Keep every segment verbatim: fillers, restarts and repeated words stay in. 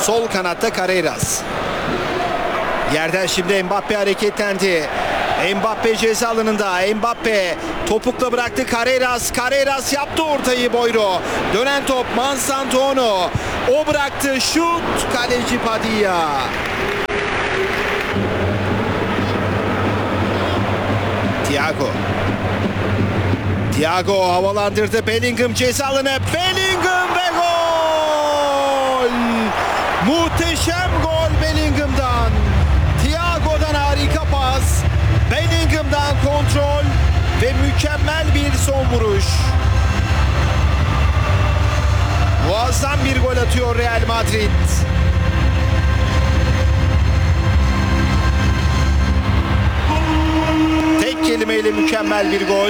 Sol kanatta Carreras. Yerden şimdi Mbappe hareketlendi. Mbappe ceza alanında. Mbappe topukla bıraktı. Carreras. Carreras yaptı ortayı Boyro. Dönen top Mansantuono. O bıraktı. Şut. Kaleci Padilla. Thiago. Thiago havalandırdı. Bellingham ceza alanı. Bellingham ve gol. Muhteşem gol Bellingham'dan. Thiago'dan harika pas. Bellingham'dan kontrol ve mükemmel bir son vuruş. Muazzam bir gol atıyor Real Madrid. Tek kelimeyle mükemmel bir gol.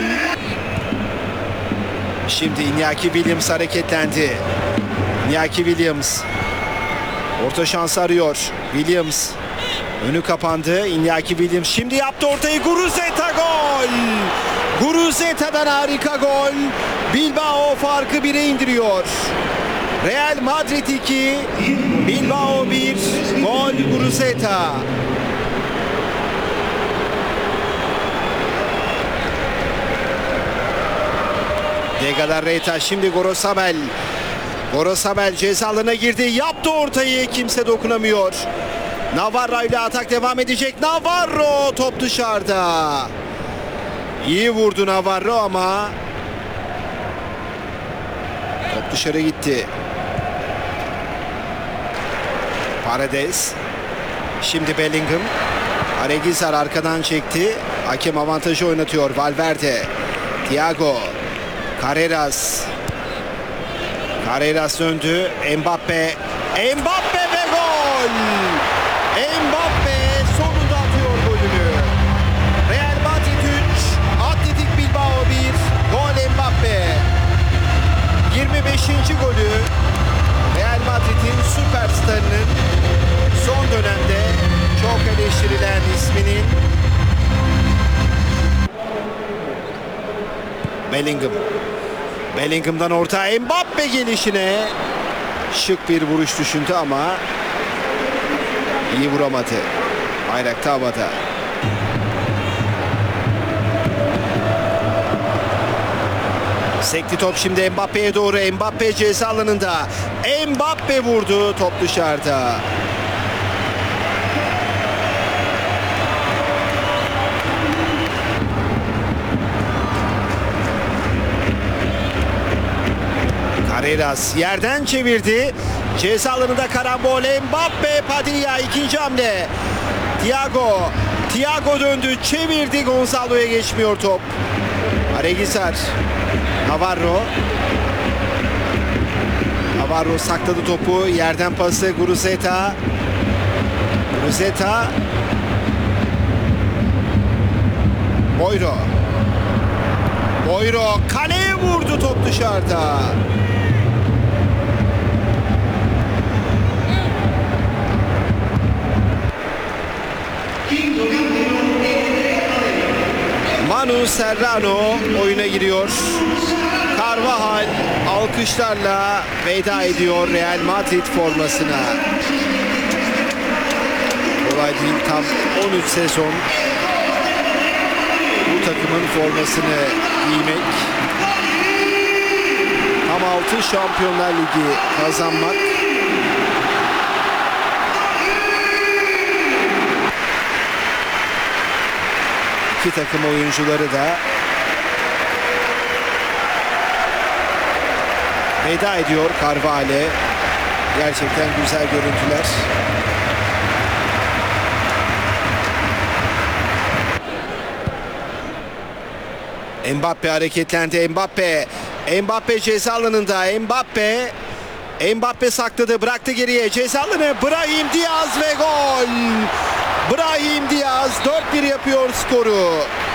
Şimdi Iñaki Williams hareketlendi. Iñaki Williams orta şansı arıyor. Williams önü kapandı. Iñaki Williams şimdi yaptı ortayı. Guruzeta gol. Guruzeta'dan harika gol. Bilbao farkı bire indiriyor. Real Madrid iki, Bilbao bir. Gol Guruzeta. De Galarreta şimdi Gorosabel. Gorosabel ceza alanına girdi. Yaptı ortayı. Kimse dokunamıyor. Navarro ile atak devam edecek. Navarro top dışarıda. İyi vurdu Navarro ama top dışarı gitti. Paredes. Şimdi Bellingham. Aregizar arkadan çekti. Hakem avantajı oynatıyor. Valverde. Thiago. Carreras. Carreras döndü. Mbappe. Mbappe ve gol. Mbappe sonunda atıyor golünü. Real Madrid üç, Atletik Bilbao bir. Gol Mbappe. yirmi beşinci golü Real Madrid'in süperstarının son dönemde çok eleştirilen isminin. Bellingham. Bellingham'dan orta. Mbappe gelişine şık bir vuruş düşündü ama iyi vuramadı. Bayrakta havada. Sekti top şimdi Mbappe'ye doğru. Mbappe ceza alanında. Mbappe vurdu. Top dışarıda. Carreras yerden çevirdi. Ceza alanında karambol. Mbappe, Padilla ikinci hamle. Thiago. Thiago döndü. Çevirdi. Gonzalo'ya geçmiyor top. Aregizar. Navarro. Navarro sakladı topu. Yerden pası Guruzeta. Guruzeta. Boyro. Boyro kaleye vurdu, top dışarıda. Manu Serrano oyuna giriyor. Carvajal alkışlarla veda ediyor Real Madrid formasına. Kolay değil, tam on üç sezon bu takımın formasını giymek. Tam altı Şampiyonlar Ligi kazanmak. İki takım oyuncuları da veda ediyor Carvajal'e. Gerçekten güzel görüntüler. Mbappe hareketlendi. Mbappe. Mbappe ceza alanında. Mbappe. Mbappe sakladı. Bıraktı geriye. Ceza alanı. Brahim Diaz ve gol. Brahim Diaz dört bir yapıyor skoru.